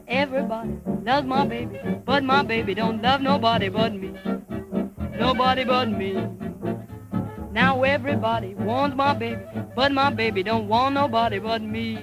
Everybody loves my baby, but my baby don't love nobody but me. Nobody but me. Now everybody wants my baby, but my baby don't want nobody but me.